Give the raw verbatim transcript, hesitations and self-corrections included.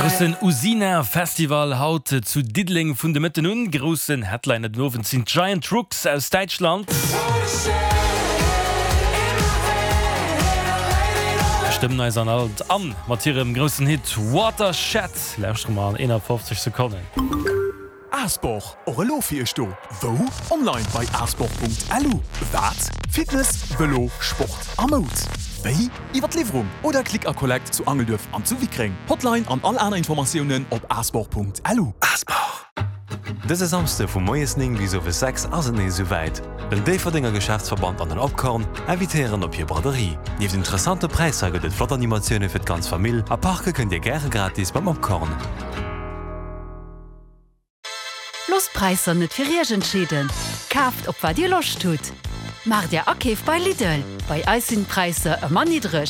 Großen Usina Festival haut zu Diddling vun de Mitte nun großen Headliner nowen sind Giant Trucks aus Deutschland. Stimmen an alt an Matthim großen Hit Watershed mal einundfünfzig Sekunden. Asbach eure Lofir sto. Wo? Online bei asbach punkt l u. Wat? Fitness, Velo, Sport, Amut. Wéi? Iwer Lieferung oder Klick a Collect zu Angeldurf am Zuwikring. Hotline an all anderen Informationen op asbach punkt l u. Asbach. Dëse samste vum Moiesning wie sowe sechs asen nee soweit. Den Déverdinger Geschäftsverband an den Opkorn evitieren op hi Braderie. Nieef interessante Preissage et Flotanimationune fir d ganz Famill, a Parke könnt Dir gerne gratis beim Opkorn. Lostpreiser net fir Regenschäden. Kaft op wat Dir loch tut. Mar der Akeef bei Lidl. Bei Eisenpreise ëmmer nidrech.